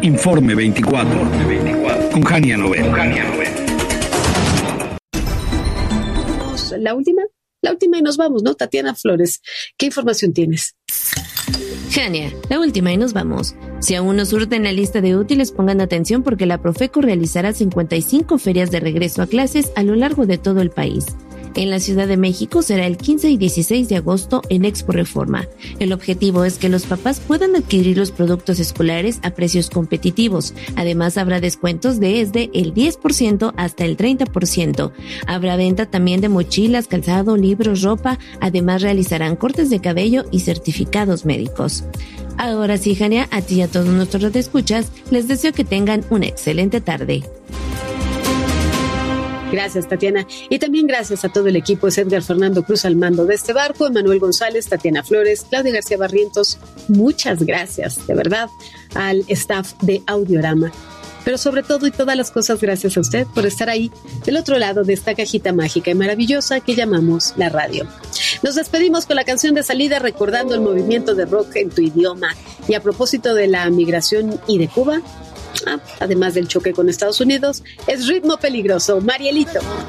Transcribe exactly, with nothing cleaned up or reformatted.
Informe veinticuatro. Con Jania Novel. La última, la última y nos vamos, ¿no? Tatiana Flores, ¿qué información tienes? Jania, la última y nos vamos. Si aún no surten la lista de útiles, pongan atención porque la Profeco realizará cincuenta y cinco ferias de regreso a clases a lo largo de todo el país. En la Ciudad de México será el quince y dieciséis de agosto en Expo Reforma. El objetivo es que los papás puedan adquirir los productos escolares a precios competitivos. Además, habrá descuentos desde el diez por ciento hasta el treinta por ciento. Habrá venta también de mochilas, calzado, libros, ropa. Además, realizarán cortes de cabello y certificados médicos. Ahora sí, Jania, a ti y a todos nuestros radioescuchas, les deseo que tengan una excelente tarde. Gracias, Tatiana. Y también gracias a todo el equipo. Es Edgar Fernando Cruz al mando de este barco, Emanuel González, Tatiana Flores, Claudia García Barrientos. Muchas gracias, de verdad, al staff de Audiorama. Pero sobre todo y todas las cosas, gracias a usted por estar ahí, del otro lado de esta cajita mágica y maravillosa que llamamos la radio. Nos despedimos con la canción de salida recordando el movimiento de rock en tu idioma. Y a propósito de la migración y de Cuba, Ah, además del choque con Estados Unidos, es Ritmo Peligroso, Marielito.